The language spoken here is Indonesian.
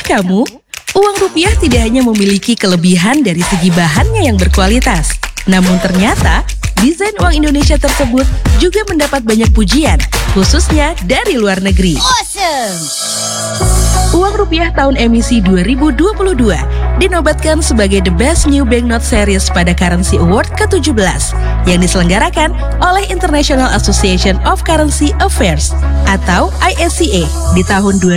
kamu? Uang rupiah tidak hanya memiliki kelebihan dari segi bahannya yang berkualitas, namun ternyata desain uang Indonesia tersebut juga mendapat banyak pujian, khususnya dari luar negeri. Awesome! Uang rupiah tahun emisi 2022 dinobatkan sebagai The Best New Banknote Series pada Currency Award ke-17 yang diselenggarakan oleh International Association of Currency Affairs atau ISCA di tahun